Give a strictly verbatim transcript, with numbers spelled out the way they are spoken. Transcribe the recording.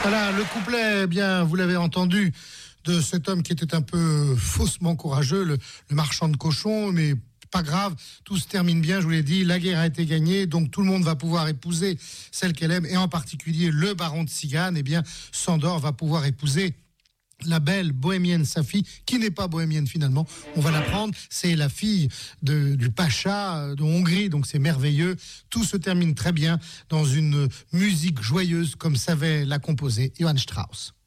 Voilà, le couplet, eh bien, vous l'avez entendu, de cet homme qui était un peu faussement courageux, le, le marchand de cochons, mais pas grave, tout se termine bien, je vous l'ai dit, la guerre a été gagnée, donc tout le monde va pouvoir épouser celle qu'elle aime, et en particulier le baron de Cigane, eh bien, Sandor va pouvoir épouser la belle bohémienne Safi, qui n'est pas bohémienne finalement, on va l'apprendre, c'est la fille de, du pacha de Hongrie, donc c'est merveilleux. Tout se termine très bien dans une musique joyeuse comme savait la composer Johann Strauss.